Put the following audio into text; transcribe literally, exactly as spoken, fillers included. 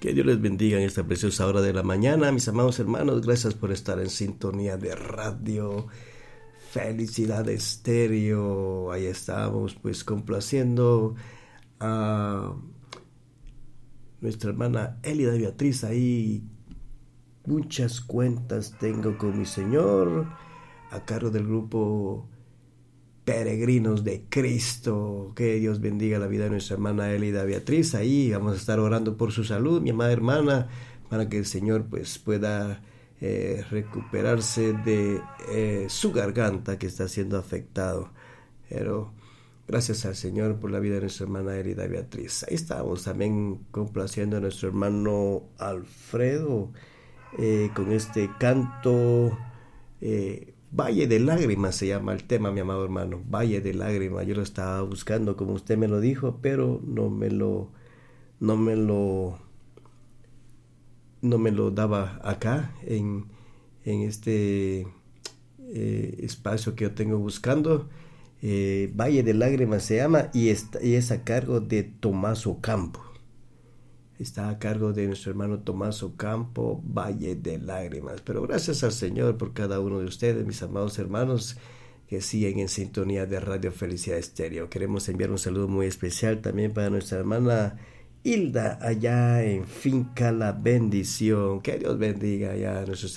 Que Dios les bendiga en esta preciosa hora de la mañana, mis amados hermanos. Gracias por estar en sintonía de radio Felicidad Estéreo. Ahí estamos, pues, complaciendo a nuestra hermana Elida Beatriz. Ahí muchas cuentas tengo con mi Señor, a cargo del grupo Peregrinos de Cristo. Que Dios bendiga la vida de nuestra hermana Elida Beatriz. Ahí vamos a estar orando por su salud, mi amada hermana, para que el Señor pues pueda eh, recuperarse de eh, su garganta que está siendo afectado. Pero gracias al Señor por la vida de nuestra hermana Elida Beatriz. Ahí estamos también complaciendo a nuestro hermano Alfredo eh, con este canto eh, Valle de Lágrimas se llama el tema, mi amado hermano. Valle de Lágrimas. Yo lo estaba buscando como usted me lo dijo, pero no me lo no me lo no me lo daba acá en, en este eh, espacio que yo tengo buscando. eh, Valle de Lágrimas se llama y, está, y es a cargo de Tomás Ocampo. Está a cargo de nuestro hermano Tomás Ocampo, Valle de Lágrimas. Pero gracias al Señor por cada uno de ustedes, mis amados hermanos, que siguen en sintonía de Radio Felicidad Estéreo. Queremos enviar un saludo muy especial también para nuestra hermana Hilda, allá en Finca La Bendición. Que Dios bendiga allá a nuestros